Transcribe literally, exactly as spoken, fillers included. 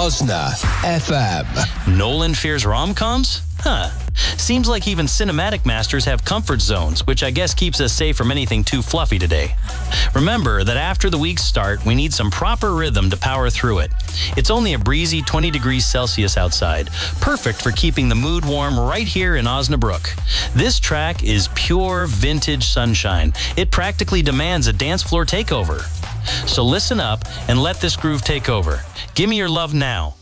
Osna F M. Nolan fears rom-coms? Huh. Seems like even cinematic masters have comfort zones, which I guess keeps us safe from anything too fluffy today. Remember that after the week's start, we need some proper rhythm to power through it. It's only a breezy twenty degrees Celsius outside, perfect for keeping the mood warm right here in Osnabrück. This track is pure vintage sunshine. It practically demands a dance floor takeover. So listen up and let this groove take over. Give me your love now.